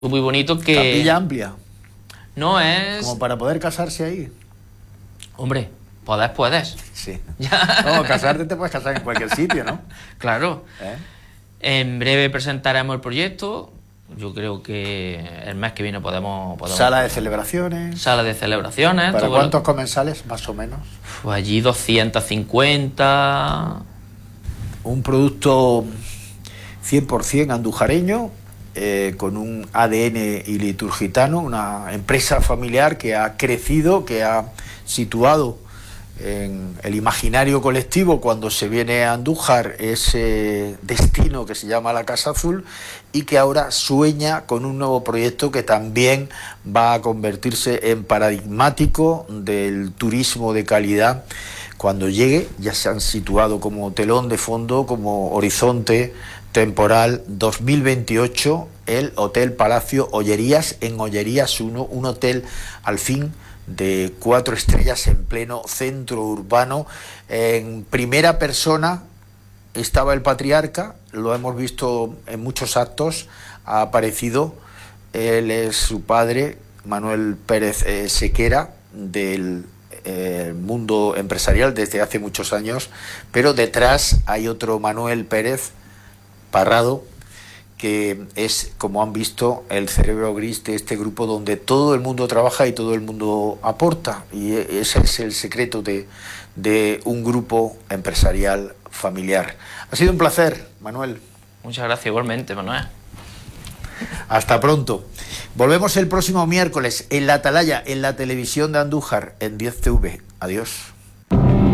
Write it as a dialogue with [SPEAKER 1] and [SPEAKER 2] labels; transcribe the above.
[SPEAKER 1] muy bonito que...
[SPEAKER 2] Capilla amplia.
[SPEAKER 1] No es...
[SPEAKER 2] Como para poder casarse ahí.
[SPEAKER 1] Hombre, puedes.
[SPEAKER 2] Sí. No, casarte te puedes casar en cualquier sitio, ¿no?
[SPEAKER 1] Claro. En breve presentaremos el proyecto. Yo creo que el mes que viene podemos...
[SPEAKER 2] Sala de celebraciones.
[SPEAKER 1] Sala de celebraciones.
[SPEAKER 2] ¿Para cuántos comensales, más o menos?
[SPEAKER 1] Pues allí 250...
[SPEAKER 2] Un producto 100% andujareño, con un ADN iliturgitano, una empresa familiar que ha crecido, que ha situado en el imaginario colectivo cuando se viene a Andújar ese destino que se llama la Casa Azul, y que ahora sueña con un nuevo proyecto que también va a convertirse en paradigmático del turismo de calidad. Cuando llegue, ya se han situado como telón de fondo, como horizonte temporal 2028, el Hotel Palacio Ollerías, en Ollerías 1, un hotel al fin de 4 estrellas en pleno centro urbano. En primera persona estaba el patriarca, lo hemos visto en muchos actos, ha aparecido, él es su padre, Manuel Pérez Sequera, del mundo empresarial desde hace muchos años, pero detrás hay otro Manuel Pérez Parrado, que es, como han visto, el cerebro gris de este grupo donde todo el mundo trabaja y todo el mundo aporta, y ese es el secreto de un grupo empresarial familiar. Ha sido un placer, Manuel.
[SPEAKER 1] Muchas gracias, igualmente, Manuel.
[SPEAKER 2] Hasta pronto. Volvemos el próximo miércoles en La Atalaya, en la televisión de Andújar, en 10TV. Adiós.